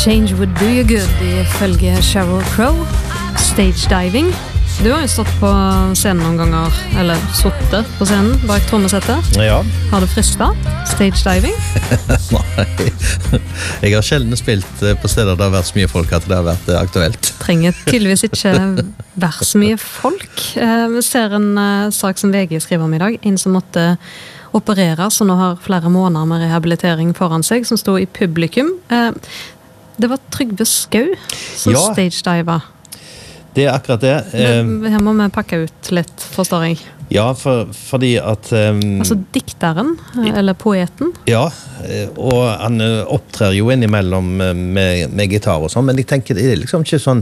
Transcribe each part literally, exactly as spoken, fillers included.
Change would do you good ifølge Sheryl Crow. Stage diving. Du har jo stått på scenen noen ganger, eller suttet på scenen bak trommesettet. Ja. Har du fristet? Stage diving? Nei, jeg har sjelden spilt på steder der har vært så mye folk at det har vært aktuelt. Trenger tydeligvis ikke være så mye folk. Vi ser en sak som V G skriver om i dag, en som måtte operere, så nå har flere måneder med rehabilitering foran seg, som stod i publikum. Det var Trygve Skau som ja. stage-diver. Det er akkurat det. Men, her må vi pakke ut litt, forstår jeg. Ja, for, fordi at... Um, altså dikteren, eller poeten? Ja, og han opptrer jo innimellom med, med gitar og sånn, men jeg tenker det er liksom ikke sånn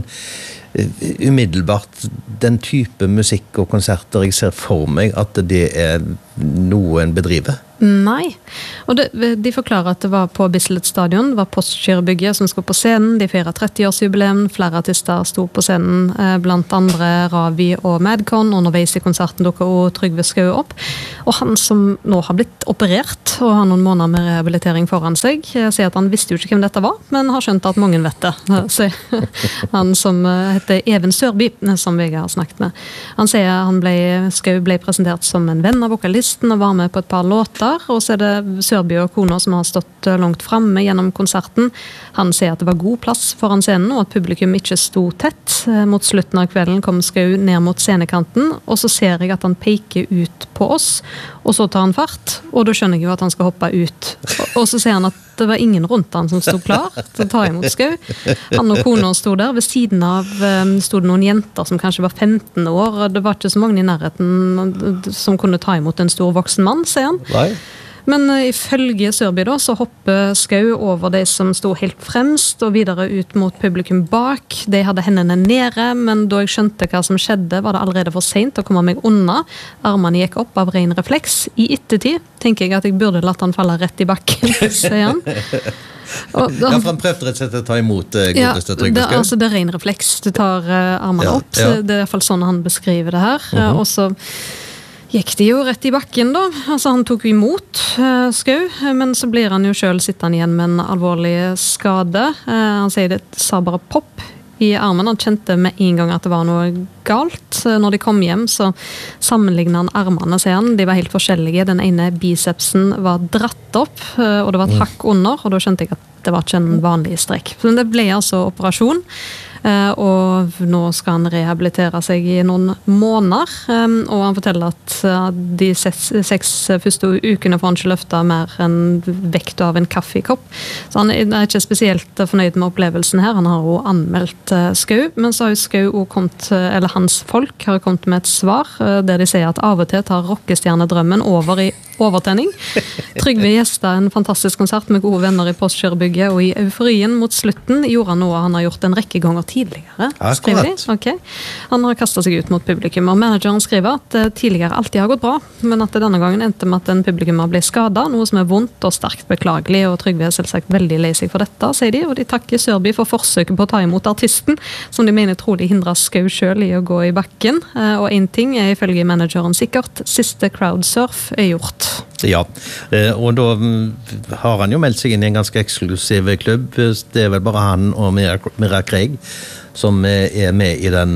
umiddelbart den type musikk og konserter jeg ser for meg at det er noe en bedriver. Nei, og det, de forklarer at det var på Bislett Stadion, det var Postgirobygget som skulle på scenen, de feiret tretti-årsjubileum, flere artister sto på scenen, blant andre Ravi og Madcon, underveis i konserten dukker også Trygve Skau opp, og han som nå har blitt operert og har noen måneder med rehabilitering foran seg, sier at han visste jo ikke hvem dette var, men har skjønt at mange vet det. Så han som heter Even Sørby, som V G har snakket med, han sier han ble, Skau ble presentert som en venn av vokalisten og var med på et par låter, og så er det Sørby og kona som har stått langt fremme gjennom konserten. Han sier at det var god plass foran scenen, og at publikum ikke sto tett. Mot slutten av kvelden kom Skau ned mot scenekanten, og så ser jeg at han peker ut på oss, og så tar han fart, og da skjønner jeg jo at han skal hoppe ut. Og så ser han at det var ingen rundt han som stod klar til å ta imot Skau. Han og kona stod der, ved siden av stod det noen jenter som kanskje var femten år, og det var ikke så mange i nærheten som kunne ta imot en stor voksen mann, sier han. Nei. Men ifølge Sørby da, så hopper Skau over de som stod helt fremst og videre ut mot publikum bak. De hadde hendene nede, men da jeg skjønte hva som skjedde, var det allerede for sent å komme meg unna. Armene gikk opp av ren refleks. I ettertid tenker jeg at jeg burde latt han falle rett i bakken, sier han. Og da, ja, for han prøvde rett og slett å ta imot uh, godeste Trygve Skau. Ja, altså det er ren refleks. Du tar uh, armene ja, opp. Ja. Det er i hvert fall sånn han beskriver det her. Uh-huh. Uh, og så gikk de jo rett i bakken da. Altså han tok jo imot uh, Skau, men så blir han jo selv sittende igjen med en alvorlig skade. Uh, han sier det sa bare pop i armen. Han kjente med en gang at det var noe galt. Uh, når de kom hjem så sammenlignet han armene, sier han. De var helt forskjellige. Den ene bicepsen var dratt opp, uh, og det var et hakk under, og da skjønte jeg at det var ikke en vanlig strekk. Men det ble altså operasjon. Uh, og nå skal han rehabilitere seg i noen måneder, um, og han forteller at uh, de seks, seks første ukene får han ikke løfte mer enn vekt av en kaffekopp. Så han er ikke spesielt fornøyd med opplevelsen her. Han har jo anmeldt uh, Skau, men så har jo Skau også kommet, eller hans folk har kommet med et svar, uh, der de sier at av og til tar rockestjernedrømmen over i overtenning. Trygve gjesta en fantastisk konsert med gode venner i Postgirobygget, og i euforien mot slutten gjorde han noe han har gjort en rekke ganger tidligere, skriver de. Okay. Han har kastet seg ut mot publikum, og manageren skriver at det tidligere alltid har gått bra, men at det denne gangen endte med at en publikummer ble skadet, noe som er vondt og sterkt beklagelig, og Trygve er selvsagt veldig lei seg for dette, sier de, og de takker Sørby for forsøket på å ta imot artisten, som de mener trolig hindrer Skau selv i å gå i bakken, og en ting er ifølge manageren sikkert, siste crowdsurf er gjort. Ja, og da har han jo meldt seg inn i en ganske eksklusiv klubb. Det er vel bare han og Mira, Mira Craig som er med i den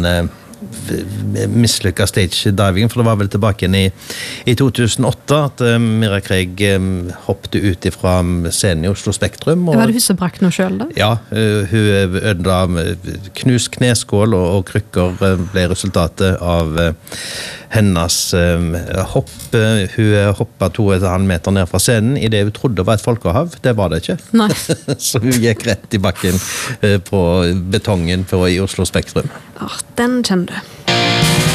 mislykka stage-divingen, for det var vel tilbake igjen i, i to tusen og åtte at uh, Mira Craig um, hoppte ut fra scenen i Oslo Spektrum. Og, var det hun som brakk noe selv da? Ja, uh, hun ødela knust kneskål og, og krykker uh, ble resultatet av uh, hennes uh, hopp. Uh, hun hoppet to og en halv meter ned fra scenen i det hun trodde var et folkehav. Det var det ikke. Nei. Så hun gikk rett i bakken uh, på betongen på, i Oslo Spektrum. Ja, den kjenner du.